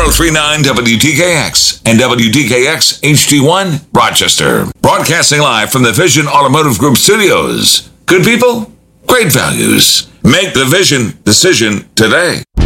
1039 WTKX and WTKX HD1 Rochester. Broadcasting live from the Vision Automotive Group studios. Good people, great values. Make the Vision decision today.